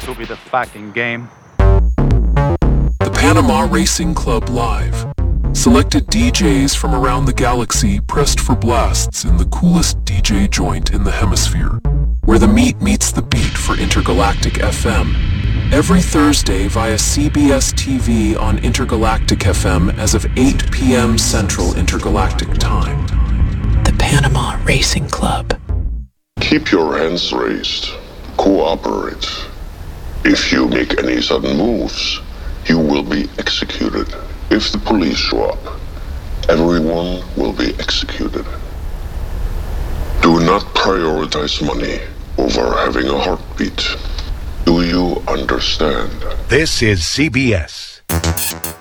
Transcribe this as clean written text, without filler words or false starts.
Stupid fucking game. The Panama Racing Club Live. Selected DJs from around the galaxy pressed for blasts in the coolest DJ joint in the hemisphere, where the meat meets the beat for Intergalactic FM. Every Thursday via CBS TV on Intergalactic FM as of 8 p.m. Central Intergalactic Time. The Panama Racing Club. Keep your hands raised. Cooperate. If you make any sudden moves, you will be executed. If the police show up, everyone will be executed. Do not prioritize money over having a heartbeat. Do you understand? This is CBS.